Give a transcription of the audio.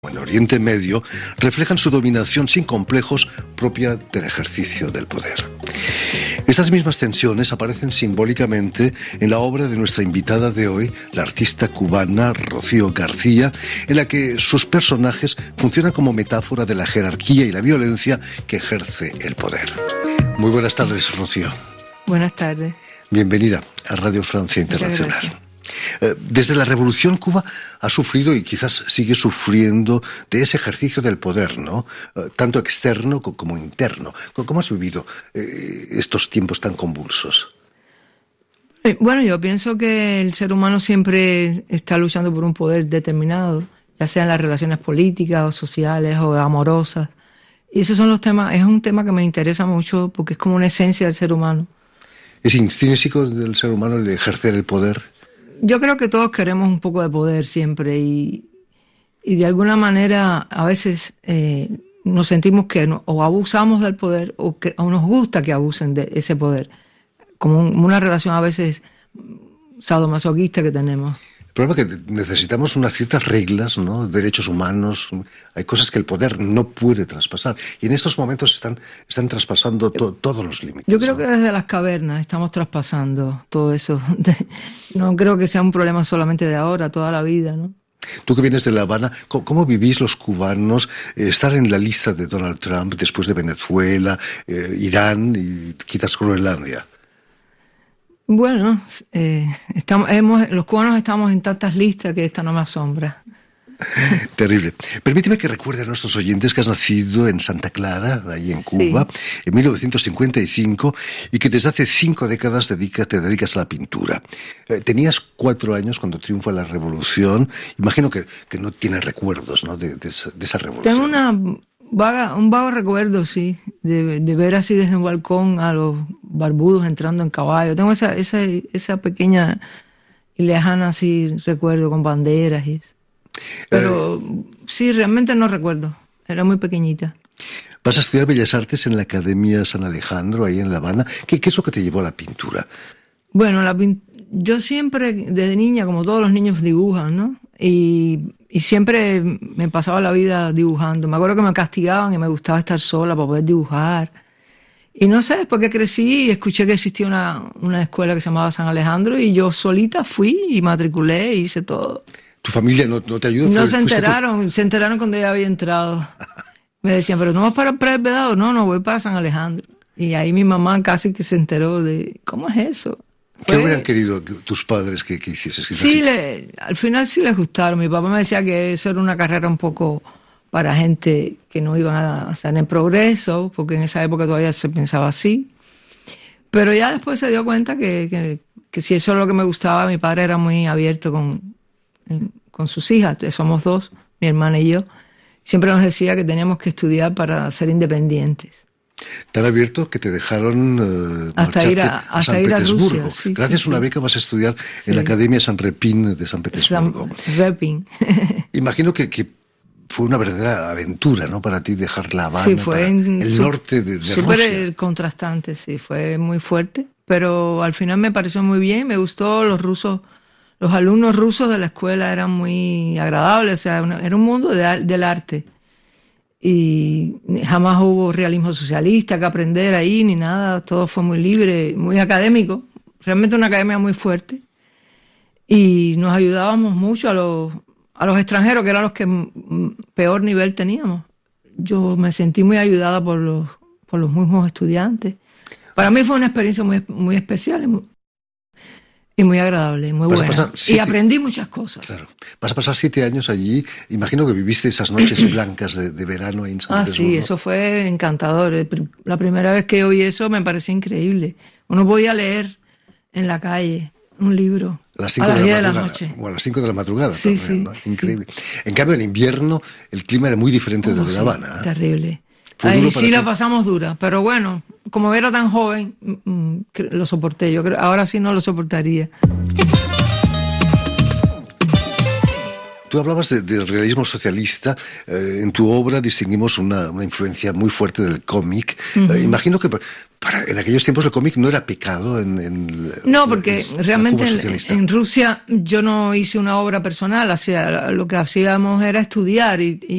en Oriente Medio reflejan su dominación sin complejos propia del ejercicio del poder. Estas mismas tensiones aparecen simbólicamente en la obra de nuestra invitada de hoy, la artista cubana Rocío García, en la que sus personajes funcionan como metáfora de la jerarquía y la violencia que ejerce el poder. Muy buenas tardes, Rocío. Buenas tardes. Bienvenida a Radio Francia Internacional. Desde la Revolución, Cuba ha sufrido y quizás sigue sufriendo de ese ejercicio del poder, ¿no? Tanto externo como interno. ¿Cómo has vivido estos tiempos tan convulsos? Bueno, yo pienso que el ser humano siempre está luchando por un poder determinado, ya sean las relaciones políticas o sociales o amorosas. Y esos son los temas, es un tema que me interesa mucho porque es como una esencia del ser humano. ¿Es intrínseco del ser humano el ejercer el poder? Yo creo que todos queremos un poco de poder siempre y de alguna manera a veces nos sentimos que o abusamos del poder o nos gusta que abusen de ese poder, como una relación a veces sadomasoquista que tenemos. El problema es que necesitamos unas ciertas reglas, ¿no? Derechos humanos, hay cosas que el poder no puede traspasar. Y en estos momentos están traspasando todos los límites. Yo creo que desde las cavernas estamos traspasando todo eso. No creo que sea un problema solamente de ahora, toda la vida, ¿no? Tú que vienes de La Habana, ¿cómo vivís los cubanos estar en la lista de Donald Trump después de Venezuela, Irán y quizás Groenlandia? Bueno, los cubanos estamos en tantas listas que esta no me asombra. Terrible. Permíteme que recuerde a nuestros oyentes que has nacido en Santa Clara, ahí en Cuba, sí, en 1955, y que desde hace 5 décadas te dedicas a la pintura. Tenías 4 años cuando triunfa la revolución. Imagino que no tienes recuerdos, ¿no? de esa revolución. Tengo un vago recuerdo, sí, de ver así desde un balcón a los barbudos entrando en caballo. Tengo esa pequeña y lejana así recuerdo con banderas y eso. Pero sí, realmente no recuerdo. Era muy pequeñita. Vas a estudiar Bellas Artes en la Academia San Alejandro, ahí en La Habana. ¿Qué es lo que te llevó a la pintura? Bueno, yo siempre, desde niña, como todos los niños, dibujan, ¿no? Y siempre me pasaba la vida dibujando. Me acuerdo que me castigaban y me gustaba estar sola para poder dibujar. Y no sé, después que crecí escuché que existía una escuela que se llamaba San Alejandro y yo solita fui y matriculé y hice todo. ¿Tu familia no te ayudó? No se enteraron cuando ya había entrado. Me decían, ¿pero no vas para el Vedado? No, voy para San Alejandro. Y ahí mi mamá casi que se enteró de, ¿cómo es eso? ¿Qué hubieran querido tus padres que hicieses? Sí, al final sí les gustaron. Mi papá me decía que eso era una carrera un poco para gente que no iban a estar en progreso, porque en esa época todavía se pensaba así. Pero ya después se dio cuenta que si eso es lo que me gustaba, mi padre era muy abierto con sus hijas. Somos 2, mi hermana y yo. Siempre nos decía que teníamos que estudiar para ser independientes. Tan abierto que te dejaron hasta ir a San Petersburgo. Rusia, sí, gracias a una beca vas a estudiar en la Academia San Repín de San Petersburgo. Repin. Imagino que fue una verdadera aventura, ¿no? Para ti dejar La Habana, sí, fue el norte de Rusia. Súper contrastante, sí, fue muy fuerte. Pero al final me pareció muy bien, me gustó los alumnos rusos de la escuela eran muy agradables, o sea, era un mundo del arte. Y jamás hubo realismo socialista que aprender ahí, ni nada, todo fue muy libre, muy académico, realmente una academia muy fuerte. Y nos ayudábamos mucho a los extranjeros, que eran los que peor nivel teníamos. Yo me sentí muy ayudada por los mismos estudiantes. Para mí fue una experiencia muy, muy especial y muy agradable, muy buena. Y aprendí muchas cosas. Claro. Vas a pasar 7 años allí. Imagino que viviste esas noches blancas de verano ahí en San Petersburgo. Sí, eso fue encantador. La primera vez que oí eso me pareció increíble. Uno podía leer en la calle un libro a las 10 de la noche. O a las 5 de la madrugada. Sí, también, ¿no? Increíble. Sí. En cambio, en invierno el clima era muy diferente de La Habana. Terrible. Ahí sí la pasamos dura, pero bueno, como era tan joven, lo soporté. Yo creo, ahora sí no lo soportaría. Tú hablabas del realismo socialista. En tu obra distinguimos una influencia muy fuerte del cómic. Imagino que en aquellos tiempos el cómic no era pecado No, porque realmente en Rusia yo no hice una obra personal, lo que hacíamos era estudiar y